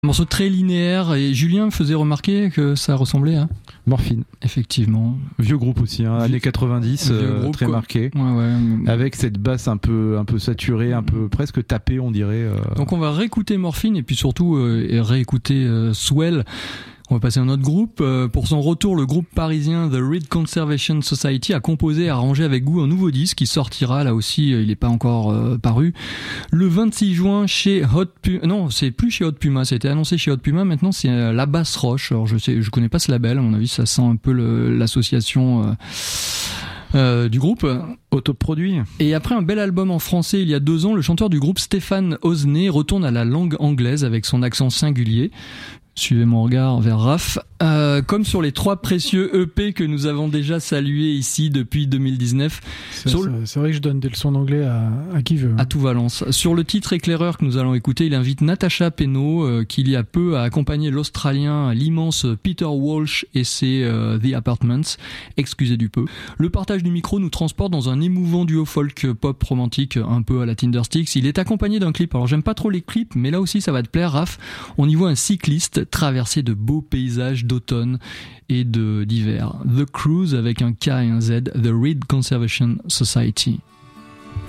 Un morceau très linéaire, et Julien me faisait remarquer que ça ressemblait à Morphine. Effectivement. Vieux groupe aussi, années 90, groupe, très quoi. marqué. Ouais. Avec cette basse un peu saturée, un peu presque tapée, on dirait. Donc on va réécouter Morphine et puis surtout réécouter Swell. On va passer à un autre groupe. Pour son retour, le groupe parisien The Reed Conservation Society a composé et arrangé avec goût un nouveau disque qui sortira, là aussi, il n'est pas encore paru, le 26 juin chez Hot Puma. Non, c'est plus chez Hot Puma, ça a été annoncé chez Hot Puma, maintenant c'est La Basse Roche. Alors je connais pas ce label, à mon avis ça sent un peu l'association du groupe. Autoproduit. Et après un bel album en français il y a 2 ans, le chanteur du groupe Stéphane Osney retourne à la langue anglaise avec son accent singulier. Suivez mon regard vers Raph. Comme sur les 3 précieux EP que nous avons déjà salués ici depuis 2019. C'est vrai que je donne des leçons d'anglais à qui veut. À tout Valence. Sur le titre éclaireur que nous allons écouter, il invite Natacha Penaud, qui il y a peu a accompagné l'Australien, l'immense Peter Walsh et ses The Apartments. Excusez du peu. Le partage du micro nous transporte dans un émouvant duo folk pop romantique, un peu à la Tindersticks. Il est accompagné d'un clip. Alors j'aime pas trop les clips, mais là aussi ça va te plaire, Raph. On y voit un cycliste traversé de beaux paysages d'automne et d'hiver. The Cruise avec un K et un Z, The Reed Conservation Society.